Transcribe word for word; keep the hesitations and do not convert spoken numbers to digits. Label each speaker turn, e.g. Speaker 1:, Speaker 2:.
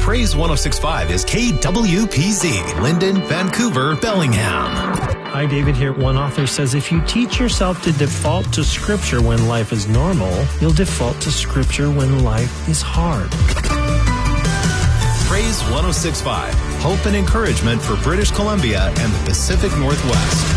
Speaker 1: Praise one oh six point five is K W P Z, Linden, Vancouver, Bellingham.
Speaker 2: Hi, David here. One author says if you teach yourself to default to Scripture when life is normal, you'll default to Scripture when life is hard.
Speaker 1: Praise one oh six point five, hope and encouragement for British Columbia and the Pacific Northwest.